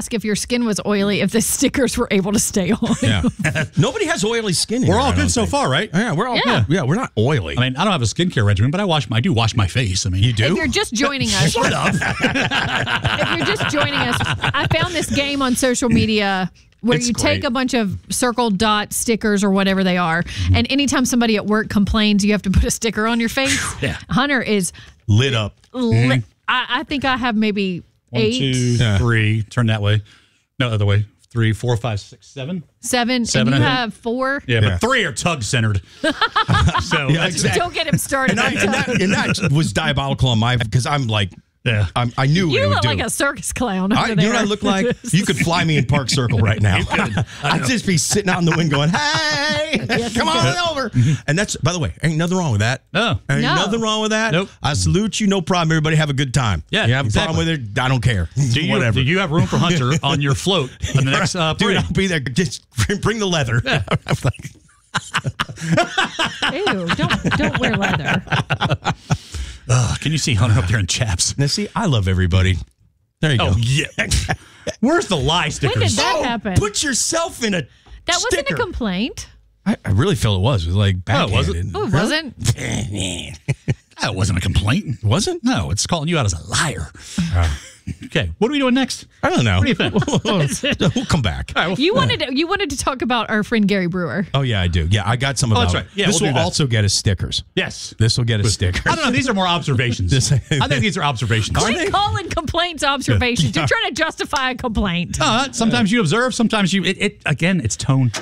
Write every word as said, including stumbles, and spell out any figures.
ask if your skin was oily, if the stickers were able to stay on. Yeah. Nobody has oily skin here. We're all I good don't so think. far, right? Yeah, we're all Yeah. good. Yeah, we're not oily. I mean, I don't have a skincare regimen, but I wash. I do wash my face. I mean, you do? If you're just joining us, Shut up. if you're just joining us, I found this game on social media where It's you take great. a bunch of circle dot stickers or whatever they are, Mm-hmm. and anytime somebody at work complains, you have to put a sticker on your face. Yeah. Hunter is, Lit up. li- I, I think I have maybe One, eight, two, Yeah. three. Turn that way. No, other way. Three, four, five, six, seven. seven, Seven, and you I think. have four. Yeah, Yeah. but three are tug centered. so Yeah, exactly. Don't get him started. And, I, and, that, and that was diabolical on my because I'm like, yeah. I'm, I knew what You it would look do. like a circus clown over I, you there. know what I look like? You could fly me in Park Circle right now. I'd just be sitting out in the wind going, hey, come on over. And that's, by the way, ain't nothing wrong with that. No. Ain't No. nothing wrong with that. Nope. I salute you, no problem. Everybody have a good time. Yeah, You have exactly. a problem with it, I don't care. Do you, Whatever. do you have room for Hunter on your float on the next uh, Dude, parade? I'll be there. Just bring the leather. I'm like, Ew, don't, don't wear leather. Ugh, can you see Hunter up there in chaps? now, see, I love everybody. There you Oh, go. yeah. Where's the lie When stickers? did that Oh, happen? put yourself in a That wasn't sticker. a complaint. I, I really feel it was. It was like Oh, was it? backhanded. Oh, it wasn't. That wasn't a complaint. Wasn't? No, it's calling you out as a liar. Okay, what are we doing next? I don't know. What do you think? We'll come back. All right, well, You wanted to, you wanted to talk about our friend Gary Brewer. Oh, yeah, I do. Yeah, I got some about that's it. right. Yeah, this we'll do will that. also get us stickers. yes. This will get us stickers. I don't know. These are more observations. This- I think these are observations. Are Quit they? calling complaints observations. You're trying to justify a complaint. Uh, sometimes you observe. Sometimes you. It, it again. It's tone.